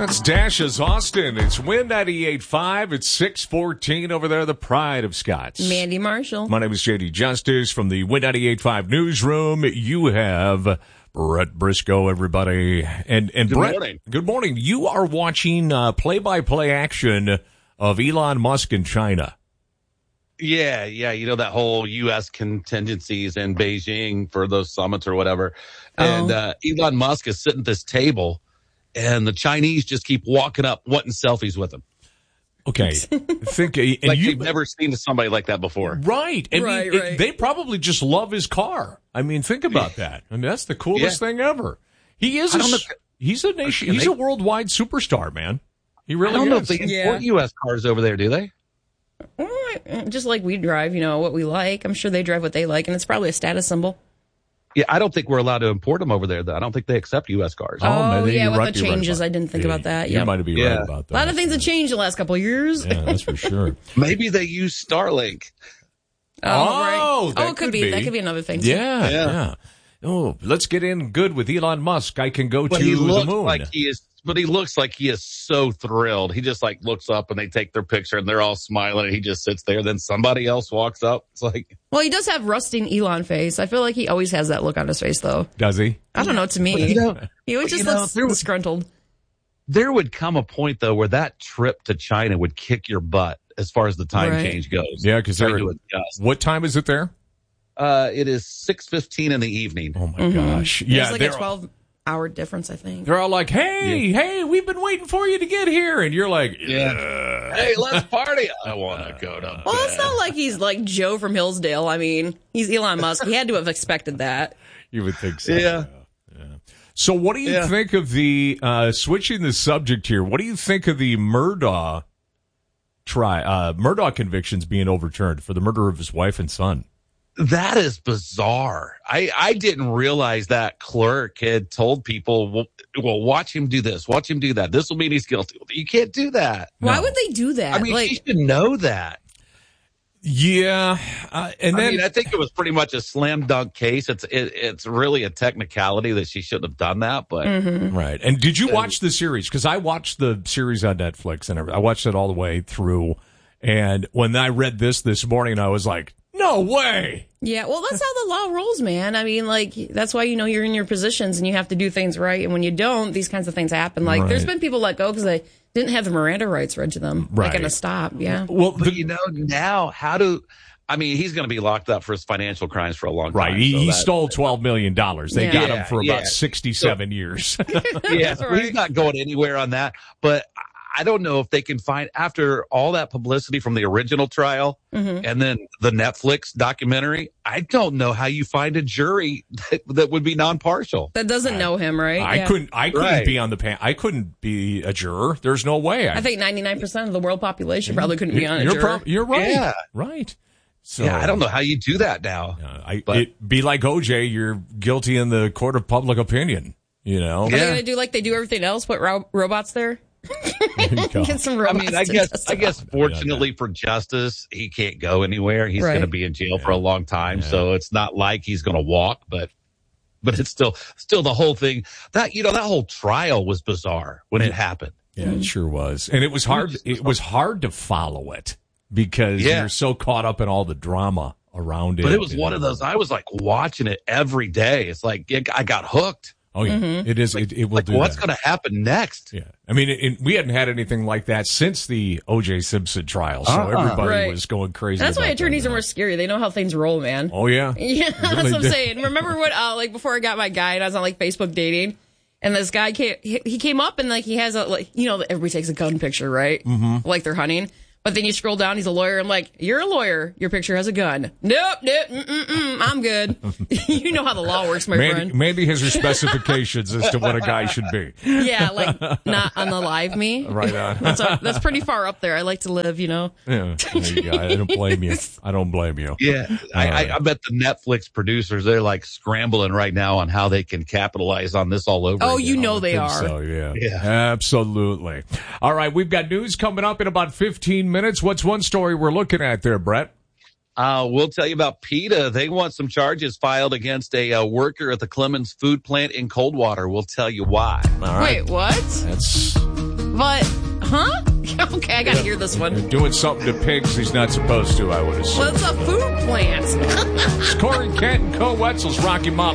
That's Dash's Austin. It's Win 98.5. It's 6:14 over there, the pride of Scott's. Mandy Marshall. My name is J.D. Justice from the Win 98.5 newsroom. You have Brett Briscoe, everybody. And good Brett, morning. Good morning. You are watching play-by-play action of Elon Musk in China. Yeah. You know, that whole U.S. contingencies in Beijing for those summits or whatever. And Elon Musk is sitting at this table, and the Chinese just keep walking up wanting selfies with him. Okay. Think like you've never seen somebody like that before. Right. I mean, Right. they probably just love his car. I mean, think about that. I mean, that's the coolest thing ever. He is he's a nation, he's a worldwide superstar, man. He really is. I don't know if they import U.S. cars over there, do they? Just like we drive, you know, what we like. I'm sure they drive what they like, and it's probably a status symbol. Yeah, I don't think we're allowed to import them over there, though. I don't think they accept U.S. cars. Oh, maybe yeah, you're with right, the changes, I didn't think about that. You might be right about that. A lot of things have changed in the last couple of years. Yeah, that's for sure. Maybe they use Starlink. Right. That It could be. That could be another thing. Yeah. Oh, let's get in good with Elon Musk. I can go But to he the looks moon. like he is. But he looks like he is so thrilled. He just like looks up and they take their picture and they're all smiling and he just sits there. Then somebody else walks up. It's like, Well, he does have rusting Elon face. I feel like he always has that look on his face, though. Does he? I don't know. To me, he always just looks disgruntled. there would come a point though where that trip to China would kick your butt as far as the time change goes. Yeah, because what time is it there? It is 6:15 in the evening. Oh my gosh! Yeah, There's like a 12-hour difference, I think. They're all like, "Hey, we've been waiting for you to get here," and you're like, Hey, let's party. I want to go to Well, bed. it's not like he's like Joe from Hillsdale. I mean, he's Elon Musk. He had to have expected that. You would think so. Yeah. So, what do you think of the switching the subject here? What do you think of the Murdaugh convictions being overturned for the murder of his wife and son? That is bizarre. I didn't realize that clerk had told people, well, watch him do this, watch him do that. This will mean he's guilty. You can't do that. Why would they do that? I mean, you should know that. Yeah. I think it was pretty much a slam dunk case. It's really a technicality that she shouldn't have done that, but. Right. And did you watch the series? Because I watched the series on Netflix and I watched it all the way through. And when I read this morning, I was like, no way. Yeah, well, that's how the law rolls, man. I mean, like, that's why, you're in your positions and you have to do things right. And when you don't, these kinds of things happen. Like, there's been people let go because they didn't have the Miranda rights read to them. Right. Like in a stop, yeah. Well, but now he's going to be locked up for his financial crimes for a long time. Right. He stole $12 million. They got him for about 67 years. Yeah, so he's not going anywhere on that. But I don't know if they can find, after all that publicity from the original trial and then the Netflix documentary, I don't know how you find a jury that would be non-partial. That doesn't know him, right? I couldn't be on the panel. I couldn't be a juror. There's no way. I think 99% of the world population probably couldn't be on a jury. You're right. Yeah. Right. So, I don't know how you do that now. It'd be like OJ. You're guilty in the court of public opinion, Are they going to do like they do everything else? Put robots there? Get some robots. I guess fortunately for justice, he can't go anywhere. He's going to be in jail for a long time. Yeah. So it's not like he's going to walk, but it's still the whole thing that whole trial was bizarre when it happened. Yeah, it sure was. And it was hard. It was hard to follow it because you're so caught up in all the drama around it. But it was one of those, I was like watching it every day. It's like, I got hooked. Oh, yeah. It is. It will do what's going to happen next? Yeah. I mean, we hadn't had anything like that since the O.J. Simpson trial, so everybody was going crazy. That's why attorneys are more scary. They know how things roll, man. Oh, yeah. Yeah, that's what I'm saying. Remember what, before I got my guy and I was on, Facebook dating, and this guy came up and, he has everybody takes a gun picture, right? Mm-hmm. Like they're hunting. But then you scroll down, he's a lawyer. I'm like, you're a lawyer. Your picture has a gun. Nope, I'm good. You know how the law works, my friend. Maybe his specifications as to what a guy should be. Yeah, not on the live me. Right on. That's pretty far up there. I like to live, Yeah, there you go. I don't blame you. Yeah, I bet the Netflix producers, they're scrambling right now on how they can capitalize on this all over. Oh, again. They are. So, yeah, absolutely. All right, we've got news coming up in about 15 minutes. What's one story we're looking at there, Brett? We'll tell you about PETA. They want some charges filed against a worker at the Clemens food plant in Coldwater. We'll tell you why. All right. Wait, what? That's But, huh? Okay, I gotta hear this one. Doing something to pigs he's not supposed to, I would assume. Well, it's a food plant. It's Corey Kent and Co. Wetzel's Rocky Mountain.